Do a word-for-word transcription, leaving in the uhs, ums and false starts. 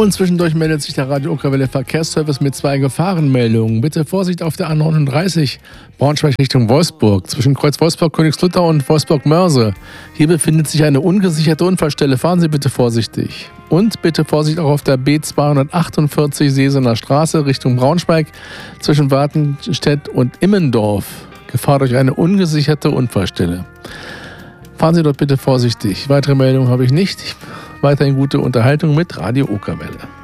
Und zwischendurch meldet sich der Radio Okerwelle Verkehrsservice mit zwei Gefahrenmeldungen. Bitte Vorsicht auf der A neununddreißig, Braunschweig Richtung Wolfsburg, zwischen Kreuz Wolfsburg-Königslutter und Wolfsburg-Mörse. Hier befindet sich eine ungesicherte Unfallstelle. Fahren Sie bitte vorsichtig. Und bitte Vorsicht auch auf der B zweihundertachtundvierzig Sesener Straße Richtung Braunschweig, zwischen Wartenstedt und Immendorf. Gefahr durch eine ungesicherte Unfallstelle. Fahren Sie dort bitte vorsichtig. Weitere Meldungen habe ich nicht. Weiterhin gute Unterhaltung mit Radio Okerwelle.